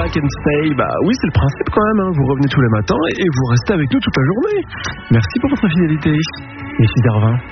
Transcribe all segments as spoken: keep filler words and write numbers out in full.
Black and Stay. Bah oui, c'est le principe quand même, hein. Vous revenez tous les matins et vous restez avec nous toute la journée. Merci pour votre fidélité. Et six heures vingt.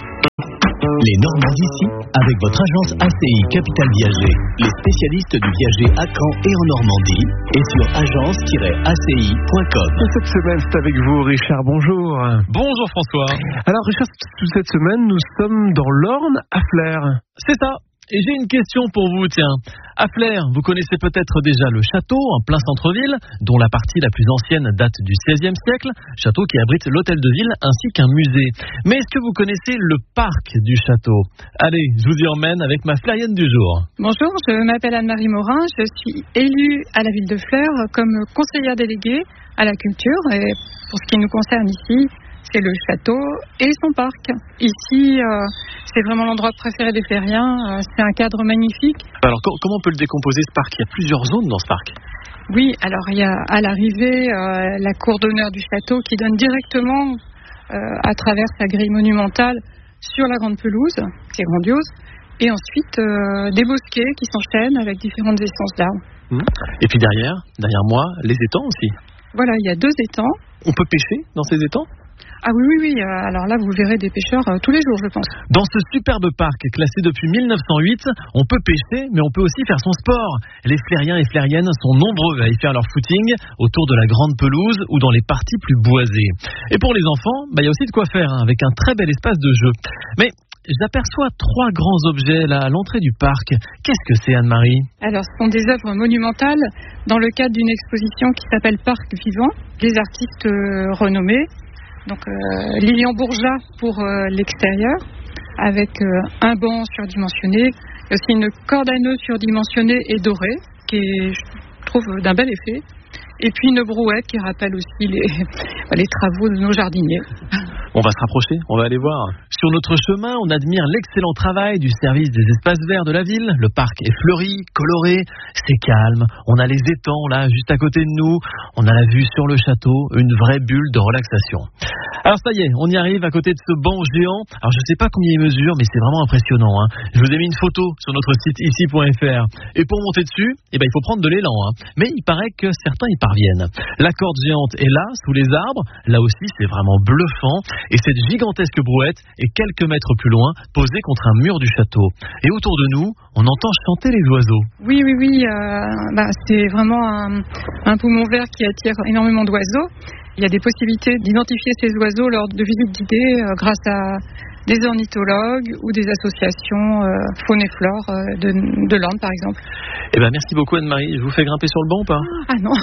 Les Normands ici, avec votre agence A C I Capital Viager, les spécialistes du viager à Caen et en Normandie, et sur agence tiret a c i point com. Cette semaine, c'est avec vous, Richard. Bonjour. Bonjour François. Alors Richard, cette semaine, nous sommes dans l'Orne, à Flers. C'est ça. Et j'ai une question pour vous, tiens. À Flers, vous connaissez peut-être déjà le château en plein centre-ville, dont la partie la plus ancienne date du seizième siècle, château qui abrite l'hôtel de ville ainsi qu'un musée. Mais est-ce que vous connaissez le parc du château? Allez, je vous y emmène avec ma flérienne du jour. Bonjour, je m'appelle Anne-Marie Morin, je suis élue à la ville de Flers comme conseillère déléguée à la culture. Et pour ce qui nous concerne ici, c'est le château et son parc. Ici, euh, c'est vraiment l'endroit préféré des Flériens. Euh, c'est un cadre magnifique. Alors, comment on peut le décomposer, ce parc? Il y a plusieurs zones dans ce parc. Oui, alors il y a à l'arrivée euh, la cour d'honneur du château qui donne directement euh, à travers sa grille monumentale sur la grande pelouse, qui est grandiose. Et ensuite, euh, des bosquets qui s'enchaînent avec différentes essences d'arbres. Mmh. Et puis derrière, derrière moi, les étangs aussi. Voilà, il y a deux étangs. On peut pêcher dans ces étangs? Ah oui, oui, oui. Alors là, vous verrez des pêcheurs euh, tous les jours, je pense. Dans ce superbe parc classé depuis mille neuf cent huit, on peut pêcher, mais on peut aussi faire son sport. Les Flériens et Flériennes sont nombreux à y faire leur footing autour de la grande pelouse ou dans les parties plus boisées. Et pour les enfants, bah, il y a aussi de quoi faire, hein, avec un très bel espace de jeu. Mais j'aperçois trois grands objets là à l'entrée du parc. Qu'est-ce que c'est, Anne-Marie? Alors, ce sont des œuvres monumentales dans le cadre d'une exposition qui s'appelle Parc Vivant. Des artistes euh, renommés. Donc euh, Lilian Bourgeat pour euh, l'extérieur, avec euh, un banc surdimensionné, il y a aussi une corde à nœuds surdimensionnée et dorée, qui est, je trouve, d'un bel effet. Et puis une brouette qui rappelle aussi les, les travaux de nos jardiniers. On va se rapprocher, on va aller voir. Sur notre chemin, on admire l'excellent travail du service des espaces verts de la ville. Le parc est fleuri, coloré, c'est calme. On a les étangs là, juste à côté de nous. On a la vue sur le château, une vraie bulle de relaxation. Alors ça y est, on y arrive à côté de ce banc géant. Alors je sais pas combien il mesure, mais c'est vraiment impressionnant, hein. Je vous ai mis une photo sur notre site ici point f r. Et pour monter dessus, eh ben, il faut prendre de l'élan, hein. Mais il paraît que certains y parviennent. La corde géante est là, sous les arbres. Là aussi, c'est vraiment bluffant. Et cette gigantesque brouette est quelques mètres plus loin, posée contre un mur du château. Et autour de nous, on entend chanter les oiseaux. Oui, oui, oui. Euh, bah, c'est vraiment un, un poumon vert qui attire énormément d'oiseaux. Il y a des possibilités d'identifier ces oiseaux lors de visites guidées euh, grâce à des ornithologues ou des associations euh, faune et flore euh, de, de l'Orne, par exemple. Eh ben, merci beaucoup, Anne-Marie. Je vous fais grimper sur le banc ou pas? Ah non.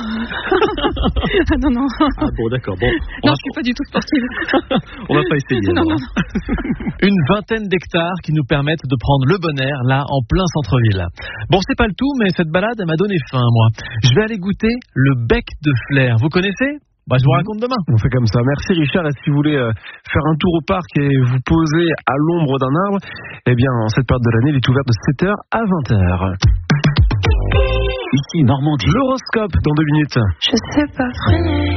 Ah non, non. Ah bon, d'accord. Bon, non, va... je suis pas du tout sportive. On va pas essayer. Non, non, non. Une vingtaine d'hectares qui nous permettent de prendre le bon air, là, en plein centre-ville. Bon, c'est pas le tout, mais cette balade, elle m'a donné faim, moi. Je vais aller goûter le bec de Flers. Vous connaissez? Bah, je vous raconte demain. On fait comme ça. Merci Richard. Et si vous voulez euh, faire un tour au parc et vous poser à l'ombre d'un arbre, eh bien, en cette période de l'année, il est ouvert de sept heures à vingt heures. Ici Normandie. L'horoscope dans deux minutes. Je sais pas freiner.